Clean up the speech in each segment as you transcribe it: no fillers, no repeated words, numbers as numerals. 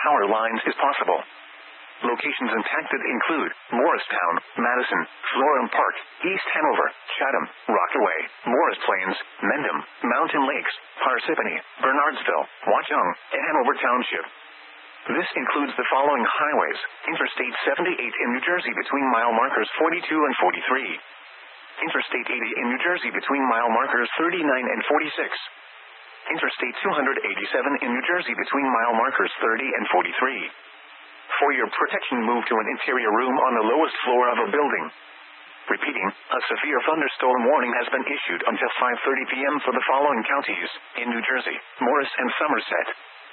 power lines is possible. Locations impacted include Morristown, Madison, Florham Park, East Hanover, Chatham, Rockaway, Morris Plains, Mendham, Mountain Lakes, Parsippany, Bernardsville, Watchung, and Hanover Township. This includes the following highways: Interstate 78 in New Jersey between mile markers 42 and 43. Interstate 80 in New Jersey between mile markers 39 and 46. Interstate 287 in New Jersey between mile markers 30 and 43. For your protection, move to an interior room on the lowest floor of a building. Repeating, a severe thunderstorm warning has been issued until 5:30 p.m. for the following counties in New Jersey: Morris and Somerset.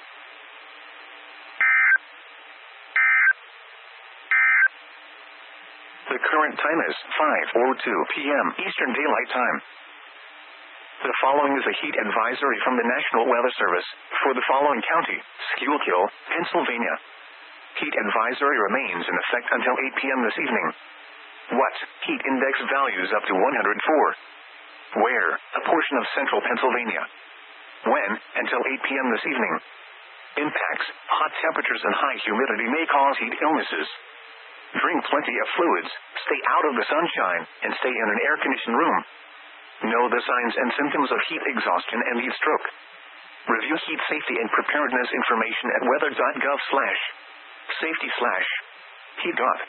The current time is 5:02 p.m. Eastern Daylight Time. The following is a heat advisory from the National Weather Service for the following county: Schuylkill, Pennsylvania. Heat advisory remains in effect until 8 p.m. this evening. What? Heat index values up to 104. Where? A portion of central Pennsylvania. When? Until 8 p.m. this evening. Impacts: hot temperatures and high humidity may cause heat illnesses. Drink plenty of fluids, stay out of the sunshine, and stay in an air-conditioned room. Know the signs and symptoms of heat exhaustion and heat stroke. Review heat safety and preparedness information at weather.gov/safety/heat.gov.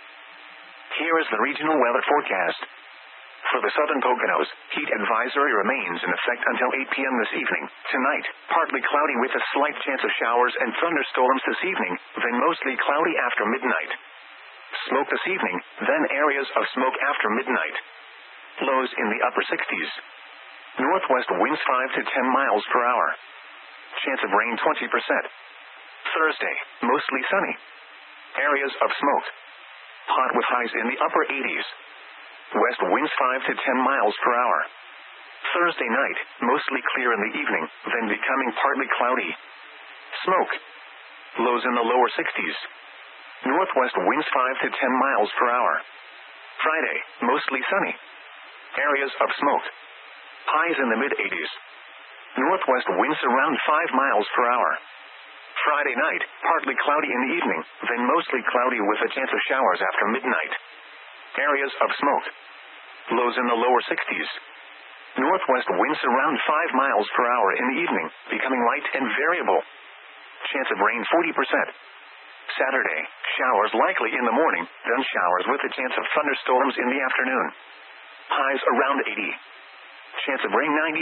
Here is the regional weather forecast. For the southern Poconos, heat advisory remains in effect until 8 p.m. this evening. Tonight, partly cloudy with a slight chance of showers and thunderstorms this evening, then mostly cloudy after midnight. Smoke this evening, then areas of smoke after midnight. Lows in the upper 60s. Northwest winds 5 to 10 miles per hour. Chance of rain 20%. Thursday, mostly sunny. Areas of smoke. Hot with highs in the upper 80s. West winds 5 to 10 miles per hour. Thursday night, mostly clear in the evening, then becoming partly cloudy. Smoke. Lows in the lower 60s. Northwest winds 5 to 10 miles per hour. Friday, mostly sunny. Areas of smoke. Highs in the mid-80s. Northwest winds around 5 miles per hour. Friday night, partly cloudy in the evening, then mostly cloudy with a chance of showers after midnight. Areas of smoke. Lows in the lower 60s. Northwest winds around 5 miles per hour in the evening, becoming light and variable. Chance of rain 40%. Saturday, showers likely in the morning, then showers with a chance of thunderstorms in the afternoon. Highs around 80. Chance of rain 90%.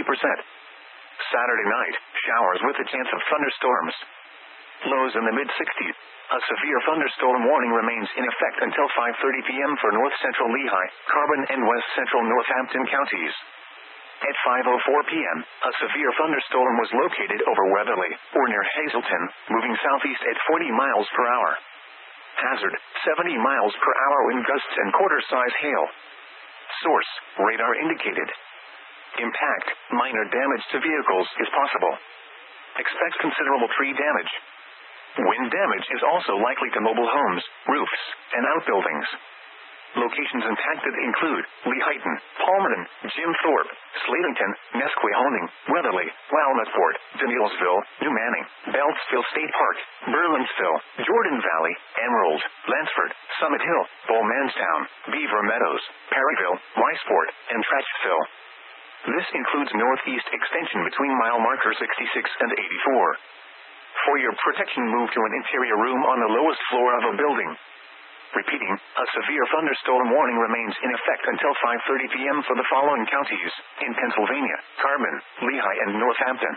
Saturday night, showers with a chance of thunderstorms. Lows in the mid-60s. A severe thunderstorm warning remains in effect until 5:30 p.m. for north-central Lehigh, Carbon, and west-central Northampton counties. At 5:04 p.m., a severe thunderstorm was located over Weatherly, or near Hazleton, moving southeast at 40 miles per hour. Hazard: 70 miles per hour wind gusts and quarter-size hail. Source: radar indicated. Impact: minor damage to vehicles is possible. Expect considerable tree damage. Wind damage is also likely to mobile homes, roofs, and outbuildings. Locations impacted include Lehighton, Palmerton, Jim Thorpe, Slavington, Nesquehoning, Weatherly, Walnutport, Danielsville, New Manning, Beltsville State Park, Berlinsville, Jordan Valley, Emerald, Lansford, Summit Hill, Bowmanstown, Beaver Meadows, Perryville, Weisport, and Trachville. This includes northeast extension between mile marker 66 and 84. For your protection, move to an interior room on the lowest floor of a building. Repeating, a severe thunderstorm warning remains in effect until 5:30 p.m. for the following counties in Pennsylvania: Carbon, Lehigh, and Northampton.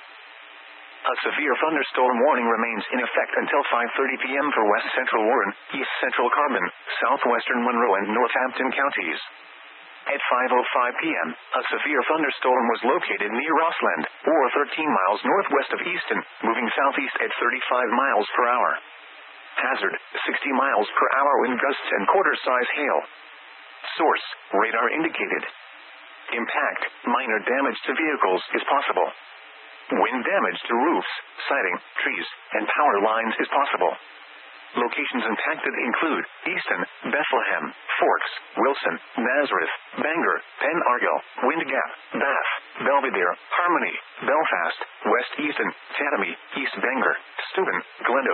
A severe thunderstorm warning remains in effect until 5:30 p.m. for west central Warren, east central Carbon, southwestern Monroe, and Northampton counties. At 5:05 p.m., a severe thunderstorm was located near Rossland, or 13 miles northwest of Easton, moving southeast at 35 miles per hour. Hazard: 60 miles per hour wind gusts and quarter-size hail. Source: radar indicated. Impact: minor damage to vehicles is possible. Wind damage to roofs, siding, trees, and power lines is possible. Locations impacted include Easton, Bethlehem, Forks, Wilson, Nazareth, Bangor, Penn Argyl, Wind Gap, Bath, Belvidere, Harmony, Belfast, West Easton, Chatham, East Bangor, Steuben, Glendale.